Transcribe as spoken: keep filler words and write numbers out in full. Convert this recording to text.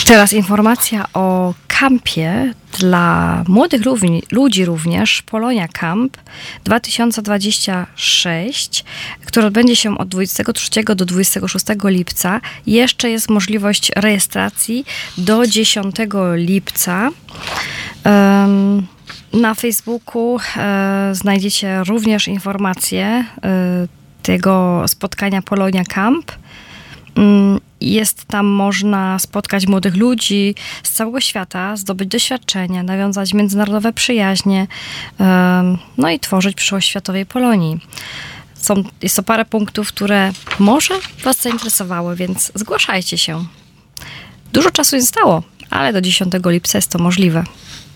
Teraz informacja o kampie dla młodych równi, ludzi również, Polonia Camp dwa tysiące dwudziesty szósty, który odbędzie się od dwudziestego trzeciego do dwudziestego szóstego lipca. Jeszcze jest możliwość rejestracji do dziesiątego lipca. Um, na Facebooku e, znajdziecie również informacje e, tego spotkania Polonia Camp. Jest tam można spotkać młodych ludzi z całego świata, zdobyć doświadczenia, nawiązać międzynarodowe przyjaźnie, no i tworzyć przyszłość światowej Polonii. Są, jest to parę punktów, które może was zainteresowały, więc zgłaszajcie się. Dużo czasu nie zostało, ale do dziesiątego lipca jest to możliwe.